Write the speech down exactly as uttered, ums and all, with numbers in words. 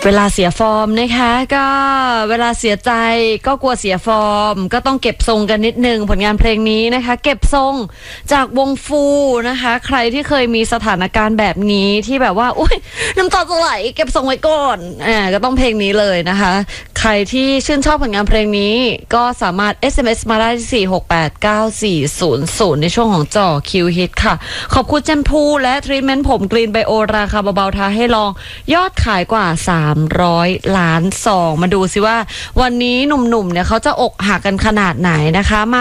เวลาเสียฟอร์มนะคะก็เวลาเสียใจก็กลัวเสียฟอร์มก็ต้องเก็บทรงกันนิดนึงผลงานเพลงนี้นะคะเก็บทรงจากวงฟูนะคะใครที่เคยมีสถานการณ์แบบนี้ที่แบบว่าอุ้ยน้ำตาจะไหลเก็บทรงไว้ก่อนอ่าก็ต้องเพลงนี้เลยนะคะใครที่ชื่นชอบผลงานเพลงนี้ก็สามารถ เอส เอ็ม เอส มาได้ที่สี่ หก แปด เก้า สี่ ศูนย์ ศูนย์ในช่วงของจ่อคิวฮิตค่ะขอบคุณแชมพูและทรีทเมนต์ผมกรีนไบโอราคาเบาๆท้าให้ลองยอดขายกว่าสามร้อยล้านซองมาดูสิว่าวันนี้หนุ่มๆเนี่ยเขาจะอกหักกันขนาดไหนนะคะมา